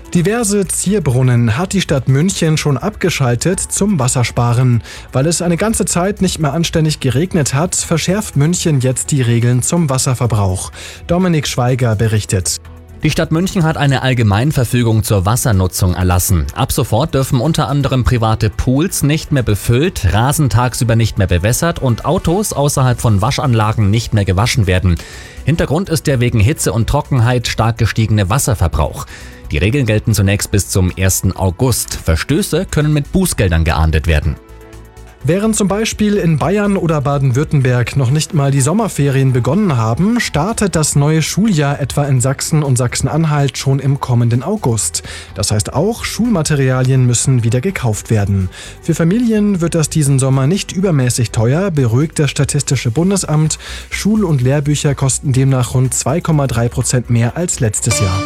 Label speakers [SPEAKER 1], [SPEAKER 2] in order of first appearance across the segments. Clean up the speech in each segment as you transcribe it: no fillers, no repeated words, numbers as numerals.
[SPEAKER 1] Diverse Zierbrunnen hat die Stadt München schon abgeschaltet zum Wassersparen. Weil es eine ganze Zeit nicht mehr anständig geregnet hat, verschärft München jetzt die Regeln zum Wasserverbrauch. Dominik Schweiger berichtet.
[SPEAKER 2] Die Stadt München hat eine Allgemeinverfügung zur Wassernutzung erlassen. Ab sofort dürfen unter anderem private Pools nicht mehr befüllt, Rasen tagsüber nicht mehr bewässert und Autos außerhalb von Waschanlagen nicht mehr gewaschen werden. Hintergrund ist der wegen Hitze und Trockenheit stark gestiegene Wasserverbrauch. Die Regeln gelten zunächst bis zum 1. August. Verstöße können mit Bußgeldern geahndet werden.
[SPEAKER 1] Während zum Beispiel in Bayern oder Baden-Württemberg noch nicht mal die Sommerferien begonnen haben, startet das neue Schuljahr etwa in Sachsen und Sachsen-Anhalt schon im kommenden August. Das heißt auch, Schulmaterialien müssen wieder gekauft werden. Für Familien wird das diesen Sommer nicht übermäßig teuer, beruhigt das Statistische Bundesamt. Schul- und Lehrbücher kosten demnach rund 2,3% mehr als letztes Jahr.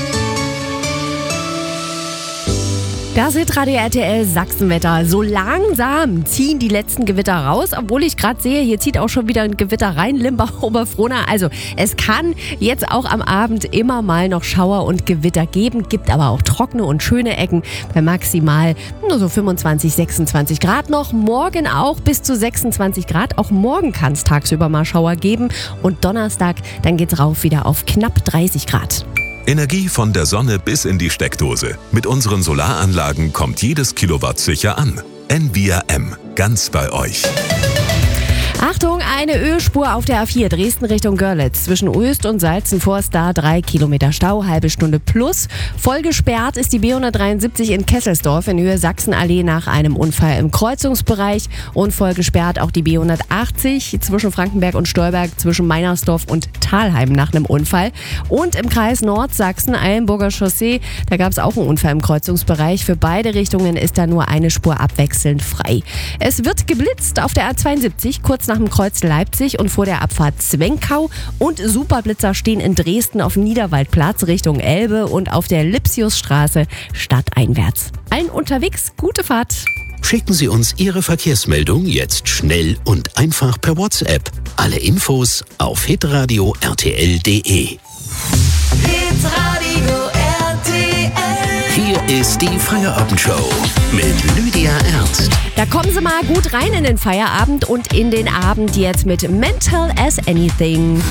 [SPEAKER 3] Das Hitradio RTL Sachsenwetter. So langsam ziehen die letzten Gewitter raus, obwohl ich gerade sehe, hier zieht auch schon wieder ein Gewitter rein, Limbach, Oberfrohna. Also es kann jetzt auch am Abend immer mal noch Schauer und Gewitter geben, gibt aber auch trockene und schöne Ecken bei maximal nur so 25, 26 Grad noch. Morgen auch bis zu 26 Grad. Auch morgen kann es tagsüber mal Schauer geben und Donnerstag, dann geht's rauf wieder auf knapp 30 Grad.
[SPEAKER 4] Energie von der Sonne bis in die Steckdose. Mit unseren Solaranlagen kommt jedes Kilowatt sicher an. Envia M. Ganz bei euch.
[SPEAKER 3] Achtung, eine Ölspur auf der A4 Dresden Richtung Görlitz. Zwischen Oest und Salzenforst da 3 Kilometer Stau, halbe Stunde plus. Voll gesperrt ist die B173 in Kesselsdorf in Höhe Sachsenallee nach einem Unfall im Kreuzungsbereich. Und voll gesperrt auch die B180 zwischen Frankenberg und Stolberg, zwischen Meinersdorf und Thalheim nach einem Unfall. Und im Kreis Nordsachsen, Eilenburger Chaussee, da gab es auch einen Unfall im Kreuzungsbereich. Für beide Richtungen ist da nur eine Spur abwechselnd frei. Es wird geblitzt auf der A72, kurz nach dem Kreuz Leipzig und vor der Abfahrt Zwenkau. Und Superblitzer stehen in Dresden auf dem Niederwaldplatz Richtung Elbe und auf der Lipsiusstraße stadteinwärts. Allen unterwegs gute Fahrt.
[SPEAKER 5] Schicken Sie uns Ihre Verkehrsmeldung jetzt schnell und einfach per WhatsApp. Alle Infos auf hitradio rtl.de. Hier ist die Feierabendshow mit Lydia Ernst.
[SPEAKER 3] Da kommen Sie mal gut rein in den Feierabend und in den Abend jetzt mit Mental as Anything.